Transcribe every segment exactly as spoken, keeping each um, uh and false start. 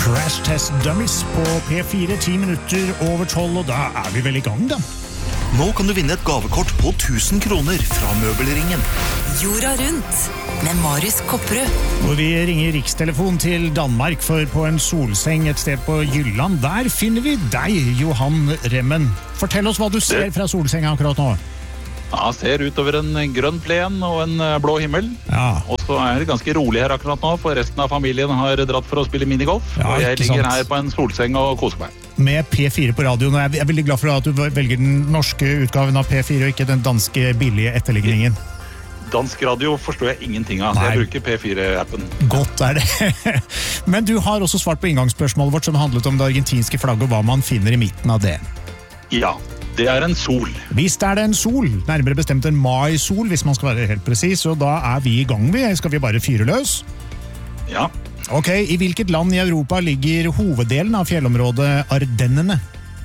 Crash Test Dummies på P fire, ti minutter over tolv, og da er vi vel i gang da. Nå kan du vinne et gavekort på tusen kroner fra Møbelringen. Jorda rundt med Marius Kopperud. Og vi ringer rikstelefon til Danmark, for på en solseng et sted på Jylland, der finner vi deg, Johan Remmen. Fortell oss hva du ser fra solsenga akkurat nå. Ja, ser utover en grønn plen og en blå himmel. Ja. Og så er det ganske rolig her akkurat nå, for resten av familien har dratt for å spille minigolf. Ja, og jeg ikke ligger sant. her på en solseng og koser meg. Med P fire på radioen, og jeg er veldig glad for at du velger den norske utgaven av P fire, og ikke den danske billige etterligningen. Dansk radio forstår jeg ingenting av, så Nei. jeg bruker P fire-appen. Godt er det. Men du har også svart på inngangsspørsmålet vårt, som handlet om det argentinske flagget, og hva man finner i midten av det. Ja, det er en sol. Visst er det en sol, nærmere bestemt en mai-sol, hvis man skal være helt presis, og da er vi i gang vi. Skal vi bare fyre løs? Ja, Ok, i hvilket land i Europa ligger hoveddelen av fjellområdet Ardennene?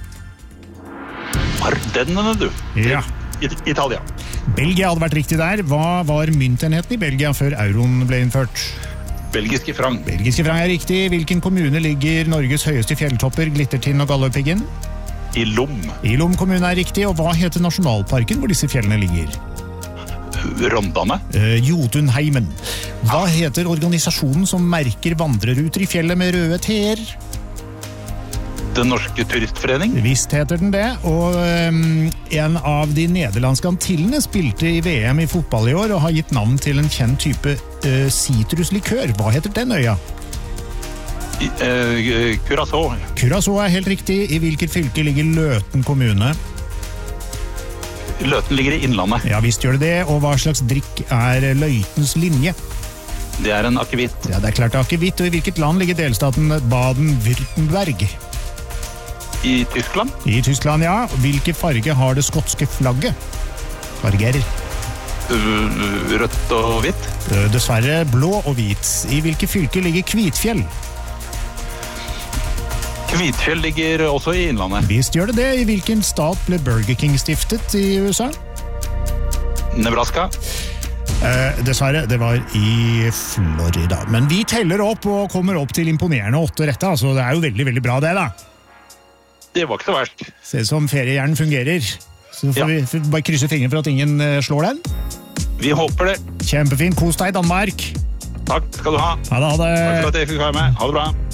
Ardennene du. Ja. I- Italia. Belgia hadde vært riktig der. Hva var myntenheten i Belgia før euroen ble innført? Belgiske frank. Belgiske frank er riktig. Hvilken kommune ligger Norges høyeste fjelltopper, Glittertind og Galdhøpiggen? I Lom. I Lom kommune er riktig, og hva heter nasjonalparken hvor disse fjellene ligger? Rondane. Uh, Jotunheimen. Hva heter organisasjonen som merker vandreruter i fjellet med røde T-er? Den norske turistforening. Visst heter den det, og um, en av de nederlandske antillene spilte i V M i fotball i år og har gitt navn til en kjent type uh, citruslikør. Hva heter den øya? I, uh, Curaçao. Curaçao er helt riktig. I hvilket fylke ligger Løten kommune? Løten ligger i Innlandet. Ja, visst gjør det det, og hva slags drikk er Løitens linje? Det er en akevitt. Ja, det er klart det er akevitt, og i hvilket land ligger delstaten Baden-Württemberg? I Tyskland. I Tyskland, ja. Hvilke farge har det skotske flagget? Farger. Uh, Rødt og hvitt. Øh, Dessverre blå og hvit. I hvilke fylke ligger Kvitfjell? Kvitfjell ligger også i Innlandet. Visst gjør det det. I hvilken stat ble Burger King stiftet i U S A? Nebraska. Eh, dessverre, det var i Florida. Men vi teller opp og kommer opp til imponerende åtte rette, altså det er jo veldig, veldig bra det da. Det var ikke så verst. Se som feriehjernen fungerer. Så får Ja. vi får bare krysse fingre for at ingen eh, slår den. Vi håper det. Kjempefint, kos deg i Danmark. Takk skal du ha. Ha det, ha det. Takk for at jeg fikk være med. Ha det bra.